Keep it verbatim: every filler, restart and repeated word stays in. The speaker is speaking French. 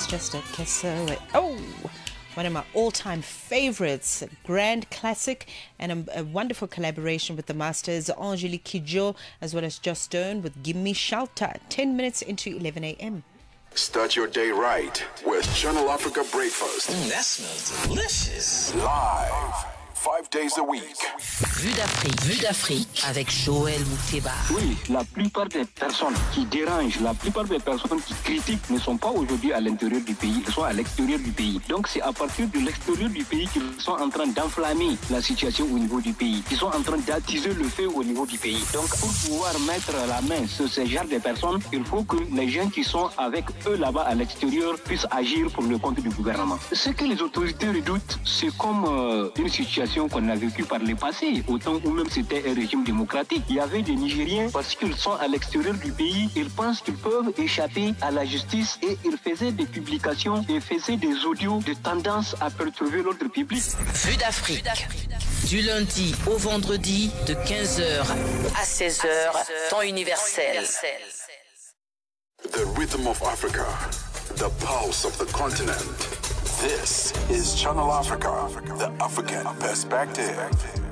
Westchester Kessel. Oh, one of my all-time favorites, a grand classic and a, a wonderful collaboration with the masters Angelique Kidjo as well as Just Stone with Gimme Shelter, ten minutes into eleven a m Start your day right with Channel Africa Breakfast. Mm, that smells delicious. Live, five days a week. Vue d'Afrique, Vue d'Afrique avec Joël Moukeba. Oui, la plupart des personnes qui dérangent, la plupart des personnes qui critiquent ne sont pas aujourd'hui à l'intérieur du pays, elles sont à l'extérieur du pays. Donc c'est à partir de l'extérieur du pays qu'ils sont en train d'enflammer la situation au niveau du pays, qu'ils sont en train d'attiser le feu au niveau du pays. Donc pour pouvoir mettre la main sur ce genre de personnes, il faut que les gens qui sont avec eux là-bas à l'extérieur puissent agir pour le compte du gouvernement. Ce que les autorités redoutent, c'est comme euh, une situation qu'on a vécue par le passé, au temps où même c'était un régime démocratique. Il y avait des Nigériens, parce qu'ils sont à l'extérieur du pays, ils pensent qu'ils peuvent échapper à la justice et ils faisaient des publications et faisaient des audios de tendance à perturber l'ordre public. Vue d'Afrique, du lundi au vendredi de quinze heures à seize heures, temps universel. The rhythm of Africa, the pulse of the continent. This is Channel Africa, the African perspective.